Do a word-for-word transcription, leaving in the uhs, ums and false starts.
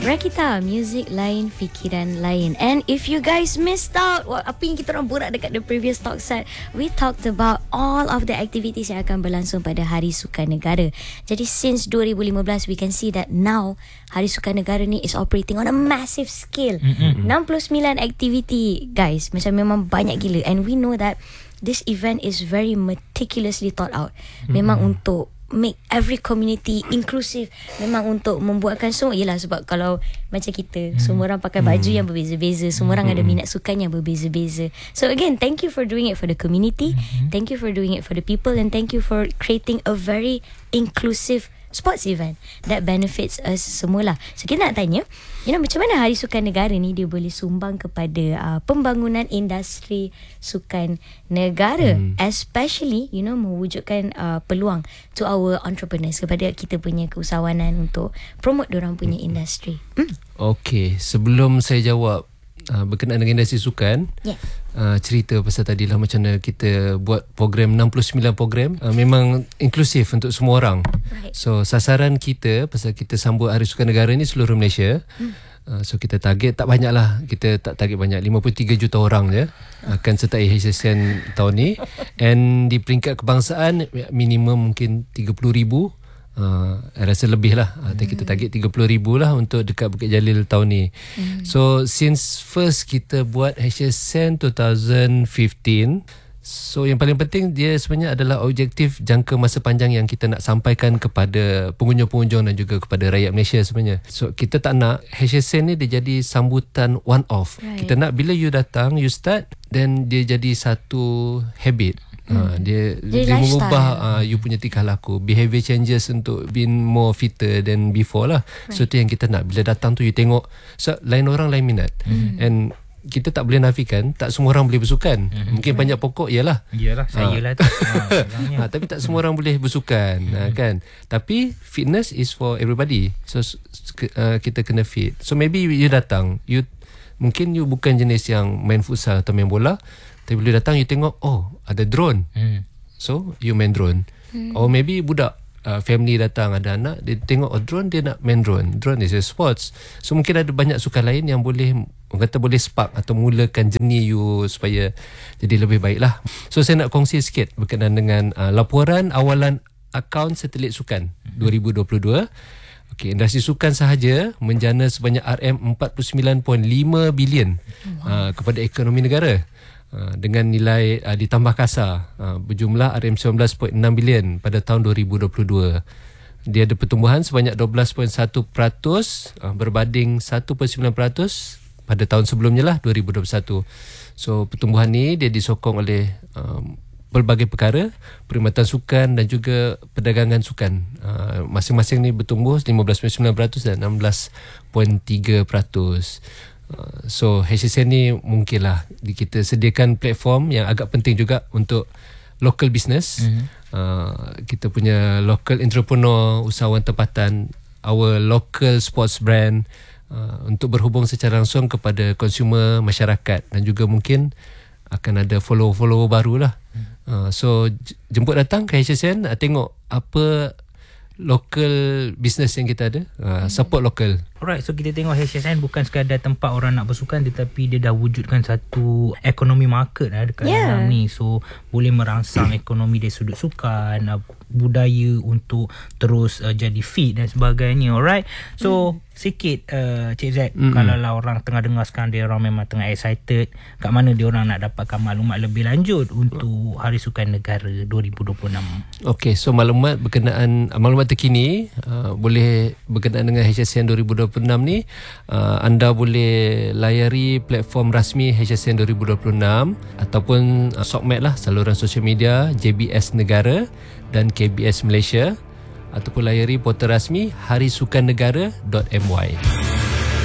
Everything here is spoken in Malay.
Rakita, music lain, fikiran lain. And if you guys missed out apa yang kita orang borak dekat the previous talk set, we talked about all of the activities yang akan berlangsung pada Hari Sukan Negara. Jadi since twenty fifteen we can see that now Hari Sukan Negara ni is operating on a massive scale. Mm-hmm. enam puluh sembilan activity guys, macam memang banyak gila. And we know that this event is very meticulously thought out. Memang mm-hmm. untuk make every community inclusive, memang untuk membuatkan semua. Yelah, sebab kalau macam kita hmm. semua orang pakai baju hmm. yang berbeza-beza, semua orang hmm. ada minat sukan yang berbeza-beza. So again, thank you for doing it for the community, hmm. thank you for doing it for the people, and thank you for creating a very inclusive sports event that benefits us semualah. So kita nak tanya, you know, macam mana Hari Sukan Negara ni dia boleh sumbang kepada uh, pembangunan industri sukan negara, hmm. especially you know mewujudkan uh, peluang to our entrepreneurs, kepada kita punya keusahawanan untuk promote dorang punya industri. Hmm. Okay, sebelum saya jawab uh, berkenaan dengan industri sukan, yeah. Uh, cerita pasal tadi lah macam mana kita buat program enam puluh sembilan program, uh, memang inklusif untuk semua orang. Right. So sasaran kita pasal kita sambut Hari Sukan Negara ni seluruh Malaysia. Hmm. Uh, so kita target tak banyak lah, kita tak target banyak, lima puluh tiga juta orang je akan sertai H S N tahun ni. And di peringkat kebangsaan minimum mungkin tiga puluh ribu. Uh, saya rasa lebih lah, uh, kita target tiga puluh ribu lah untuk dekat Bukit Jalil tahun ni. hmm. So since first kita buat H S N twenty fifteen, so yang paling penting dia sebenarnya adalah objektif jangka masa panjang yang kita nak sampaikan kepada pengunjung-pengunjung dan juga kepada rakyat Malaysia sebenarnya. So kita tak nak H S N ni dia jadi sambutan one off. Right. Kita nak bila you datang, you start, then dia jadi satu habit. Hmm. Ha, dia dia, dia mengubah uh, you punya tingkah laku, behaviour changes untuk being more fitter than before lah. Right. So tu yang kita nak, bila datang tu you tengok, so lain orang lain minat. Hmm. And kita tak boleh nafikan tak semua orang boleh bersukan. Hmm. Mungkin right. banyak pokok ialah. Iyalah saya ha. lah tu. ha, ha, tapi tak semua orang boleh bersukan. Hmm. Ha, kan. Tapi fitness is for everybody. So uh, kita kena fit. So maybe you datang, you mungkin you bukan jenis yang main futsal atau main bola, tapi bila datang you tengok, oh ada drone. Hmm. So you main drone. Hmm. Or maybe budak uh, family datang, ada anak, dia tengok oh drone, dia nak main drone. Drone is a sports. So mungkin ada banyak sukan lain yang boleh, orang kata boleh spark atau mulakan journey you supaya jadi lebih baik lah. So saya nak kongsi sikit berkenaan dengan uh, laporan awalan akaun satelit sukan hmm. dua ribu dua puluh dua. Okay, industri sukan sahaja menjana sebanyak R M empat puluh sembilan perpuluhan lima bilion wow. uh, kepada ekonomi negara. Uh, dengan nilai uh, ditambah kasa uh, berjumlah R M sembilan belas perpuluhan enam bilion pada tahun dua ribu dua puluh dua. Dia ada pertumbuhan sebanyak dua belas perpuluhan satu peratus uh, berbanding satu perpuluhan sembilan peratus pada tahun sebelumnya lah, dua ribu dua puluh satu. So pertumbuhan ni dia disokong oleh um, pelbagai perkara, perkhidmatan sukan dan juga perdagangan sukan. Uh, masing-masing ni bertumbuh lima belas perpuluhan sembilan peratus dan enam belas perpuluhan tiga peratus. Uh, so H S N ni mungkinlah kita sediakan platform yang agak penting juga untuk local business. Mm-hmm. uh, kita punya local entrepreneur, usahawan tempatan, our local sports brand, uh, untuk berhubung secara langsung kepada consumer, masyarakat, dan juga mungkin akan ada follow-follow baru lah. Mm-hmm. uh, so jemput datang ke H S N, uh, tengok apa local business yang kita ada, uh, support local. Alright, so kita tengok H S N bukan sekadar tempat orang nak bersukan, tetapi dia dah wujudkan satu ekonomi market lah dekat yeah. dalam ni. So boleh merangsang ekonomi dari sudut sukan, uh, budaya untuk terus uh, jadi fit dan sebagainya. Alright, so mm. sikit uh, Cik Z, mm-hmm. kalau lah orang tengah dengar sekarang, dia orang memang tengah excited, kat mana dia orang nak dapatkan maklumat lebih lanjut untuk Hari Sukan Negara dua ribu dua puluh enam? Okay, so maklumat berkenaan maklumat terkini uh, boleh berkenaan dengan H S N dua ribu dua puluh enam ni, uh, anda boleh layari platform rasmi H S N dua ribu dua puluh enam ataupun uh, Sokmed lah, saluran sosial media J B S Negara dan K B S Malaysia, ataupun layari portal rasmi harisukan negara dot m y.